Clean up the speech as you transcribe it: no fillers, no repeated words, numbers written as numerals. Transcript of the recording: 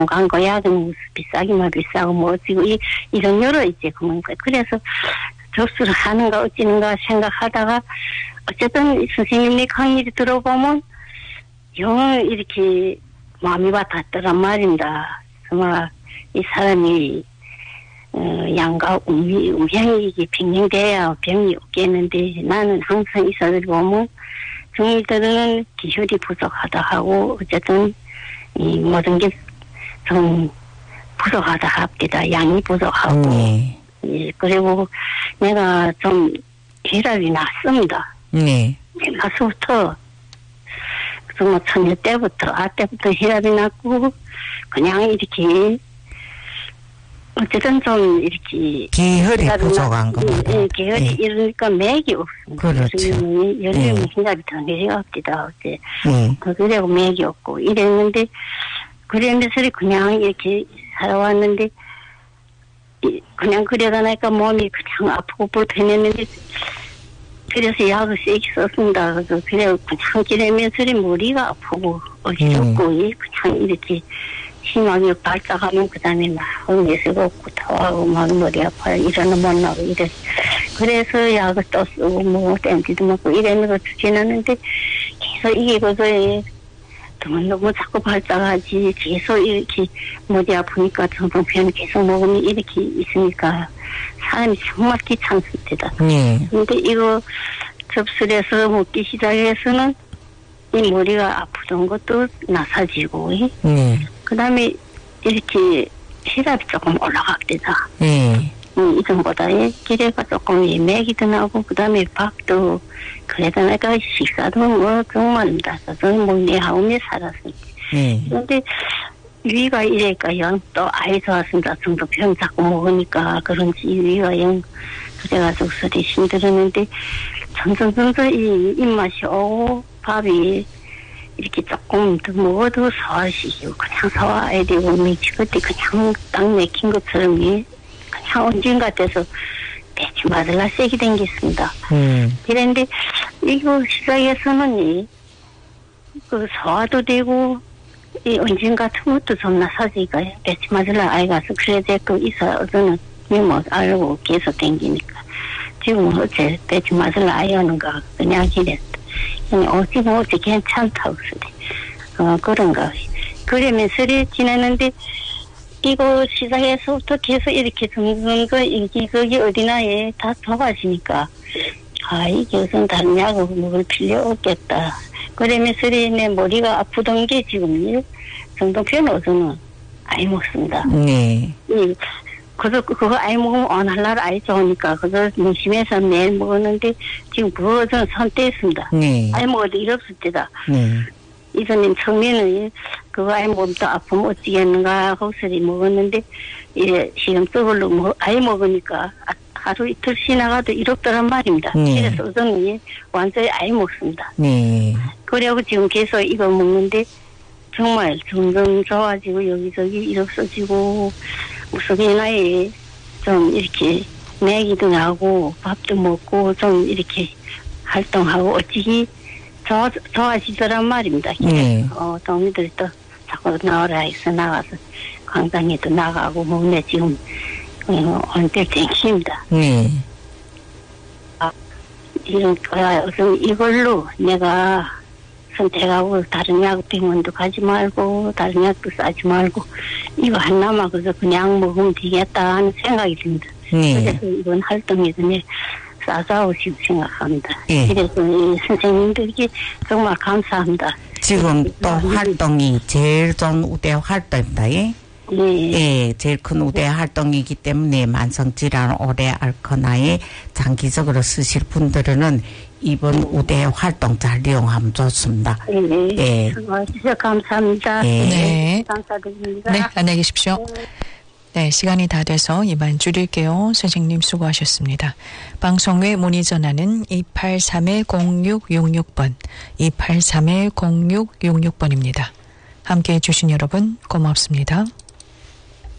광고 약은 비싸기만 비싸고 뭐 어찌고 이런 여러 이제 그래서 접수를 하는가 어찌는가 생각하다가 어쨌든 선생님이 강의를 들어보면 영 이렇게 마음이 와닿더란 말입니다. 정말 이 사람이 양과 우양이 이게 병행돼야 병이 없겠는데 나는 항상 이 사람들 보면 중이들은 기혈이 부족하다 하고 어쨌든 이 모든 게 좀 부족하다 합니다. 양이 부족하고 예, 그리고 내가 좀 혈압이 났습니다. 네. 나서부터 정말 처녀 때부터 혈압이 났고 그냥 이렇게 어쨌든 좀 이렇게 기혈이 부족한 겁니다. 예, 기혈이 예. 이러니까 맥이 없습니다. 그렇죠. 열심히 혈압이 더 내려갑니다. 어제 그래고 맥이 없고 이랬는데 그러면서 그냥 이렇게 살아왔는데 그냥 그러다 나니까 몸이 그냥 아프고 불편했는데 그래서 약을 세게 썼습니다. 그래서 그냥 기르면서 머리가 아프고 어지럽고 그냥 이렇게 심하게 발작하면 그 다음에 막 내세가 없고 타하고 막 머리 아파요. 일어나 못 나고 이래. 그래서 약을 또 쓰고 뭐 땡기도 먹고 이러면서 지났는데 계속 이게 그거에 너무 자꾸 발작하지 계속 이렇게 머리 아프니까 정통편을 계속 먹으면 이렇게 있으니까 사람이 정말 귀찮습니다. 근데 이거 접수해서 먹기 시작해서는 이 머리가 아프던 것도 나사지고 그 다음에 이렇게 혈압이 조금 올라갑니다. 이전보다 기대가 조금 맥이도 나고 그 다음에 밥도 그래도 내가 식사도 뭐 정말입니다. 저는 뭐 내 하우에 살았습니다. 그런데 위가 이래니까 또 아이 좋았습니다. 정도 병 자꾸 먹으니까 그런지 위가 그래가지고 소리 힘들었는데 점점 이 입맛이 오고 밥이 이렇게 조금 더 먹어도 소화시키고 그냥 소화해야 되고 미치겠대 그냥 딱 맥힌 것처럼 그냥 언젠가 돼서 대충 맞을라 세게 댕겼습니다. 그런데 이거 시작에서는 그 소화도 되고 이 언젠가 같은 것도 좀 나사지가 대충 맞을라 아이 가서 그래야 될거 있어 저는 뭐 알고 계속 댕기니까 지금 어째 대충 맞을라 아이 하는가 그냥 이랬어. 지금 어째 괜찮다고 그래. 그런가. 그러면서 지냈는데 이거 시작해서부터 계속 이렇게 점점 거기 어디나에 다 돌아가시니까 이게 우선 다른 약을 먹을 필요 없겠다. 그러면서 내 머리가 아프던 게 지금 정도편 어서는 아이 먹습니다. 그거 아이 먹으면 어느 날 아이 좋으니까 그거 심해서 매일 먹었는데 지금 그거 저는 손 떼었습니다. 아이 먹어도 일 없을 때다. 이전엔 처음에는 그거 아이 먹으면 또 아프면 어찌겠는가 혹시 먹었는데 지금 저걸로 아이 먹으니까 하루 이틀 지나가도 이렇더란 말입니다. 그래서 저는 완전히 아이 먹습니다. 그래고 지금 계속 이거 먹는데 정말 점점 좋아지고 여기저기 일 없어지고 무슨 나이에 좀 이렇게 맥이도 나고 밥도 먹고 좀 이렇게 활동하고 어찌기 좋아지더란 말입니다. 동료들이 또 자꾸 나오라 해서 나가서 광장에도 나가고 몸에 지금 언제 땡깁니다. 이런 거야. 이걸로 내가 선택하고 다른 약 병원도 가지 말고 다른 약도 싸지 말고 이거 하나만 그냥 먹으면 되겠다 하는 생각이 듭니다. 그래서 이번 활동에서 싸자고 지금 생각합니다. 그래서 이 선생님들께 정말 감사합니다. 지금 또 활동이 제일 좋은 우대 활동입니다. 제일 큰 우대 활동이기 때문에 만성질환 오래 앓거나 장기적으로 쓰실 분들은 이번 우대 활동 잘 이용하면 좋습니다. 수고하셔서 감사합니다. 감사드립니다. 네, 안녕히 계십시오. 네, 시간이 다 돼서 이만 줄일게요. 선생님 수고하셨습니다. 방송 외 문의 전화는 283-0666번, 283-0666번입니다. 함께해 주신 여러분 고맙습니다.